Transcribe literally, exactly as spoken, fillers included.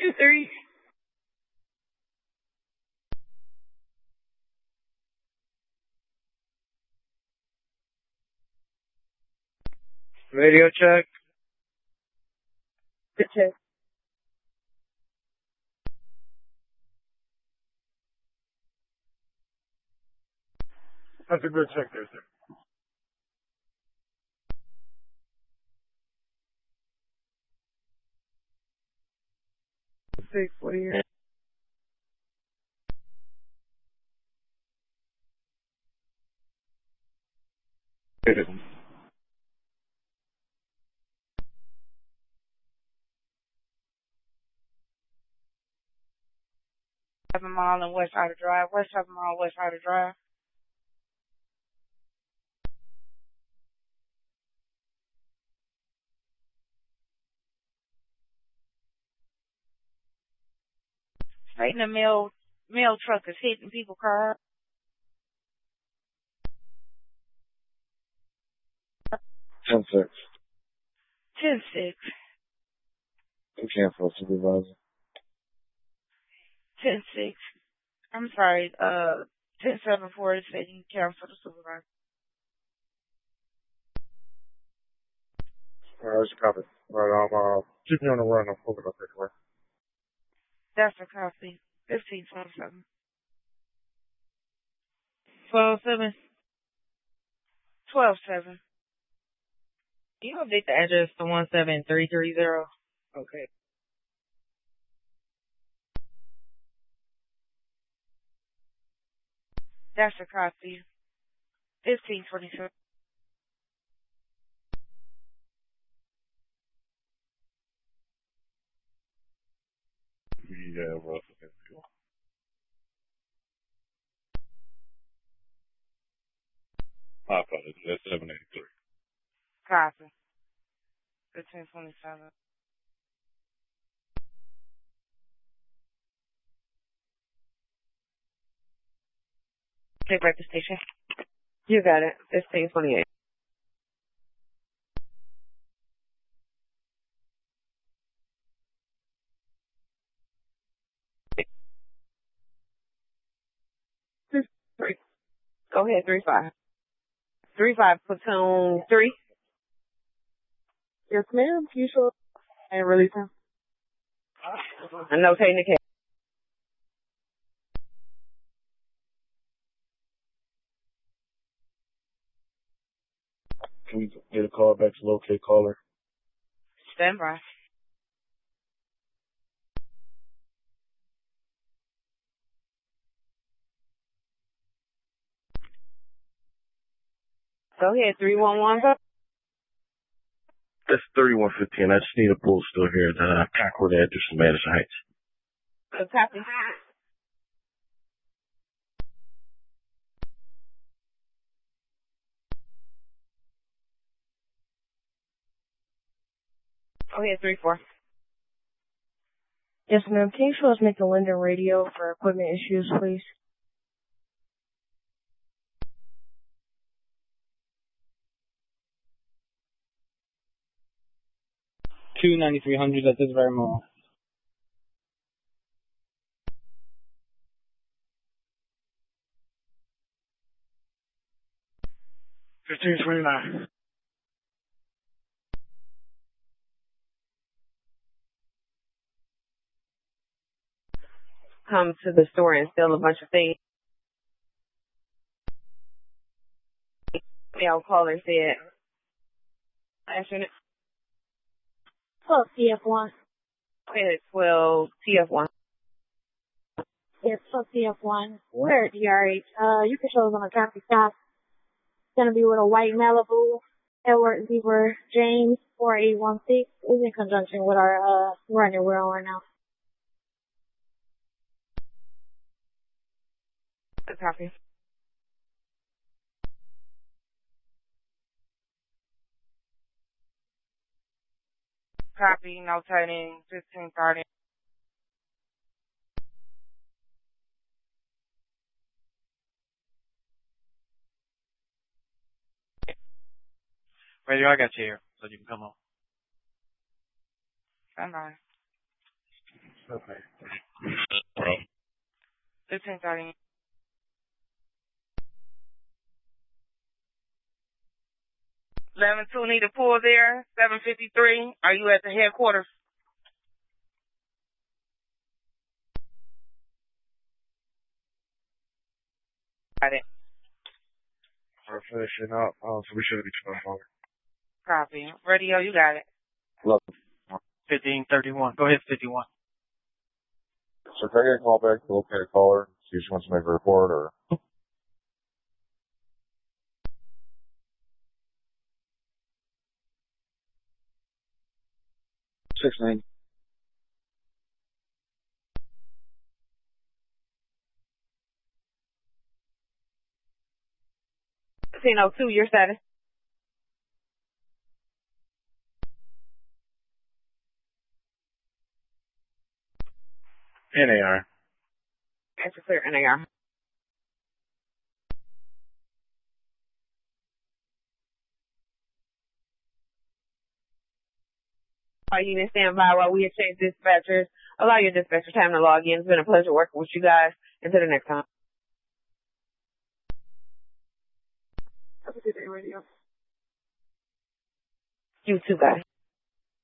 three. Radio check. Good check. That's a good check there, sir. Six, what are you? Seven Mile and West Outer Drive. West Seven Mile, West Outer Drive. Right in the mail, mail truck is hitting people's cars. Ten six. Ten six. You cancel, supervisor. Ten six. I'm sorry. Uh, ten seven four is saying cancel the supervisor. Alright, that's a copy. Alright, I'm, uh, keep me on the run. I'm pulling up anyway. That's a copy. Fifteen twenty seven. Twelve seven. Twelve seven. You update the address to one seven three three zero. Okay. That's a copy. Fifteen twenty seven. Yeah, well, my apologies. That's seven eighty-three. Copy. Fifteen twenty seven. Take back the station. You got it. Fifteen twenty eight. Three. Go ahead, three five. Three five platoon three. Yes, ma'am. You sure? And release him. I'm notating the case. Can we get a call back to locate caller? Stand by. Go ahead, three one one. That's thirty-one fifteen. I just need a bull still here. The Concord address in Madison Heights. Good copy. Go ahead, three four. Yes, ma'am. Can you show us make the Linden radio for equipment issues, please? Two ninety three hundred at this very moment. Fifteen twenty nine. Come to the store and steal a bunch of things. The old caller said, last unit. twelve T F one. Okay, twelve T F one. Yes, twelve T F one. We're at D R H. Uh, you can show us on a traffic stop. It's gonna be with a white Malibu, Edward Zebra James four eight one six. Is in conjunction with our, uh, running we're on right now. Good copy. Copy. Notating. Fifteen thirty. Radio, I got you here, so you can come home. Stand by. Okay. fifteen thirty. eleven two need a pull there. seven fifty-three. Are you at the headquarters? Got it. We're finishing up, uh, so we shouldn't be too much longer. Copy. Radio, you got it. Look, fifteen thirty-one. Go ahead, fifty-one. so can I get a call back to locate a caller? See if she wants to make a report or... Six nine. fifteen oh two, your status. N A R. Extra clear N A R. All units stand by while we exchange dispatchers. Allow your dispatcher time to log in. It's been a pleasure working with you guys. Until the next time. Have a good day, Radio. You too, guys.